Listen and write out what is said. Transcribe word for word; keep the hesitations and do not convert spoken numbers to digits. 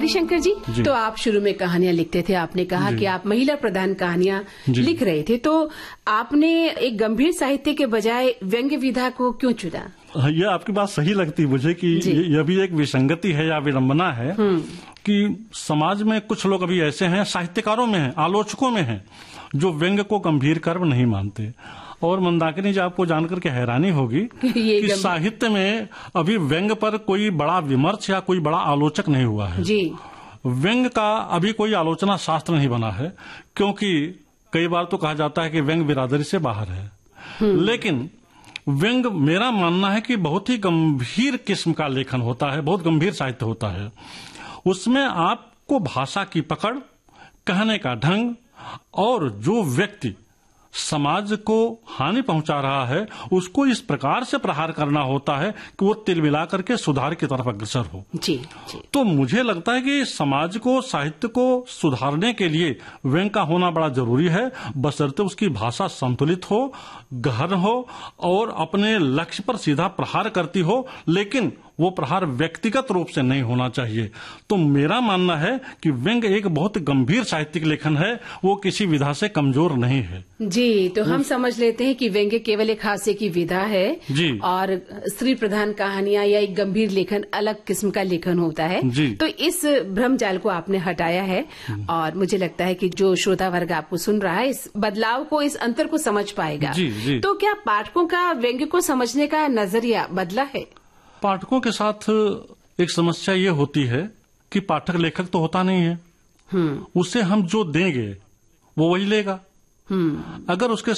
हरिशंकर जी, जी तो आप शुरू में कहानियां लिखते थे, आपने कहा कि आप महिला प्रधान कहानियां लिख रहे थे, तो आपने एक गंभीर साहित्य के बजाय व्यंग्य विधा को क्यों चुना? यह आपकी बात सही लगती मुझे कि यह भी एक विसंगति है या विडंबना है कि समाज में कुछ लोग अभी ऐसे हैं, साहित्यकारों में हैं, आलोचकों में हैं, जो व्यंग्य को गंभीर कर्म नहीं मानते। और मंदाकिनी जी, आपको जानकर के हैरानी होगी कि साहित्य में अभी व्यंग्य पर कोई बड़ा विमर्श या कोई बड़ा आलोचक नहीं हुआ है जी। व्यंग्य का अभी कोई आलोचना शास्त्र नहीं बना है, क्योंकि कई बार तो कहा जाता है कि व्यंग्य बिरादरी से बाहर है। लेकिन व्यंग्य, मेरा मानना है कि बहुत ही गंभीर किस्म का लेखन होता है, बहुत गंभीर साहित्य होता है। उसमें आपको भाषा की पकड़, कहने का ढंग और जो व्यक्ति समाज को हानि पहुंचा रहा है उसको इस प्रकार से प्रहार करना होता है कि वो तिल मिला करके सुधार की तरफ अग्रसर हो। जी, जी। तो मुझे लगता है कि समाज को, साहित्य को सुधारने के लिए व्यंग्य का होना बड़ा जरूरी है, बशर्ते उसकी भाषा संतुलित हो, गहन हो और अपने लक्ष्य पर सीधा प्रहार करती हो, लेकिन वो प्रहार व्यक्तिगत रूप से नहीं होना चाहिए। तो मेरा मानना है कि व्यंग्य एक बहुत गंभीर साहित्यिक लेखन है, वो किसी विधा से कमजोर नहीं है। जी, तो हम समझ लेते हैं कि व्यंग्य केवल एक हास्य की विधा है जी। और स्त्री प्रधान कहानियां या एक गंभीर लेखन अलग किस्म का लेखन होता है जी। तो इस भ्रमजाल को आपने हटाया है और मुझे लगता है कि जो श्रोता वर्ग आपको सुन रहा है इस बदलाव को, इस अंतर को समझ पाएगा। जी, जी। तो क्या पाठकों का व्यंग्य को समझने का नजरिया बदला है? पाठकों के साथ एक समस्या ये होती है कि पाठक लेखक तो होता नहीं है, उसे हम जो देंगे वो वही लेगा। अगर उसके